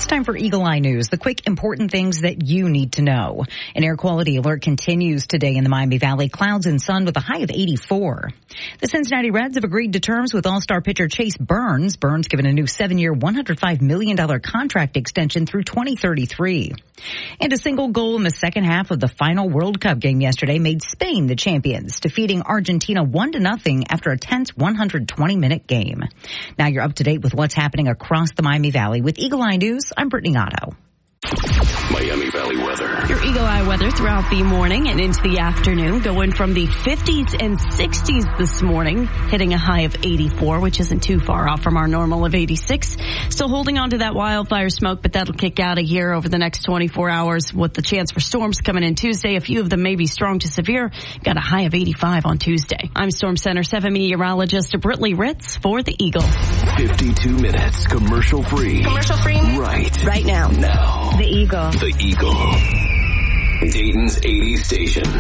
It's time for Eagle Eye News, the quick, important things that you need to know. An air quality alert continues today in the Miami Valley. Clouds and sun with a high of 84. The Cincinnati Reds have agreed to terms with All-Star pitcher Chase Burns. Burns given a new 7-year, $105 million contract extension through 2033. And a single goal in the second half of the final World Cup game yesterday made Spain the champions, defeating Argentina 1-0 after a tense 120-minute game. Now you're up to date with what's happening across the Miami Valley. With Eagle Eye News, I'm Brittany Otto. Miami Valley weather. Your Eagle Eye weather throughout the morning and into the afternoon, going from the 50s and 60s this morning, hitting a high of 84, which isn't too far off from our normal of 86. Still holding on to that wildfire smoke, but that'll kick out of here over the next 24 hours with the chance for storms coming in Tuesday. A few of them may be strong to severe. Got a high of 85 on Tuesday. I'm Storm Center 7 meteorologist Brittany Ritz for the Eagle. 52 minutes commercial free. Commercial free? Right now. Now. The Eagle. The Eagle. Dayton's 80s station.